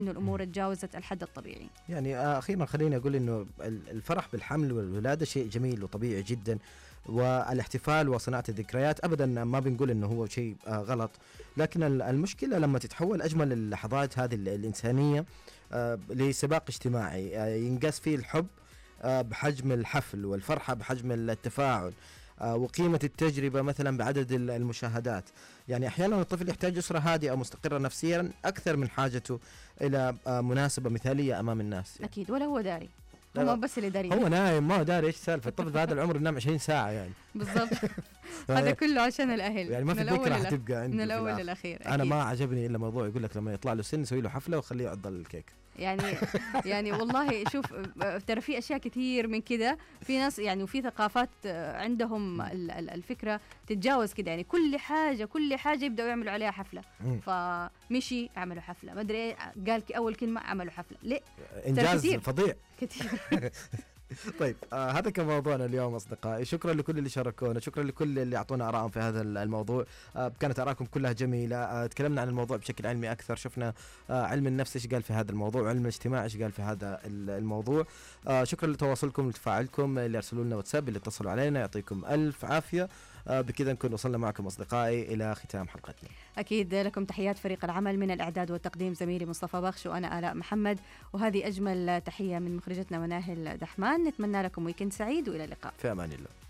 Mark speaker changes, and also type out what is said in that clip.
Speaker 1: إنه الأمور تجاوزت الحد الطبيعي.
Speaker 2: يعني أخيرا خليني أقول إنه الفرح بالحمل والولادة شيء جميل وطبيعي جدا، والاحتفال وصناعة الذكريات أبدا ما بنقول إنه هو شيء غلط، لكن المشكلة لما تتحول أجمل اللحظات هذه الإنسانية لسباق اجتماعي ينقاس فيه الحب بحجم الحفل، والفرحة بحجم التفاعل، وقيمة التجربة مثلا بعدد المشاهدات. يعني أحيانا الطفل يحتاج أسرة هادئة مستقرة نفسيا أكثر من حاجته إلى مناسبة مثالية أمام الناس يعني.
Speaker 1: أكيد، ولا هو داري، هو بس اللي داري،
Speaker 2: هو نايم ما هو داري إيش سالفة الطفل بهذا العمر ينام 20 ساعة يعني.
Speaker 1: بالضبط. هذا كله عشان الأهل،
Speaker 2: يعني ما في ذكرى حتبقى عندي
Speaker 1: من الأول للأخير.
Speaker 2: أنا ما عجبني إلا موضوع يقول لك لما يطلع له سن سوي له حفلة وخليه يعض الكيك.
Speaker 1: يعني والله شوف، ترى في أشياء كثير من كده، في ناس يعني وفي ثقافات عندهم الفكرة تتجاوز كده، يعني كل حاجة يبدأوا يعملوا عليها حفلة. فمشي عملوا حفلة، ما أدري قال أول كلمة عملوا حفلة، ليه؟
Speaker 2: إنجاز فظيع
Speaker 1: كثير.
Speaker 2: طيب هذا كان موضوعنا اليوم أصدقائي. شكرا لكل اللي شاركونا، شكرا لكل اللي أعطونا آراءهم في هذا الموضوع. كانت آراءكم كلها جميلة. تكلمنا عن الموضوع بشكل علمي أكثر، شفنا علم النفس إيش قال في هذا الموضوع، وعلم الاجتماع إيش قال في هذا الموضوع. شكرا لتواصلكم وتفاعلكم، اللي أرسلوا لنا واتساب، اللي اتصلوا علينا، يعطيكم ألف عافية. بكذا نكون وصلنا معكم أصدقائي إلى ختام حلقتنا.
Speaker 1: أكيد لكم تحيات فريق العمل، من الإعداد والتقديم زميلي مصطفى بخش وأنا آلاء محمد، وهذه أجمل تحية من مخرجتنا مناهل دحمان. نتمنى لكم ويكند سعيد وإلى اللقاء
Speaker 2: في أمان الله.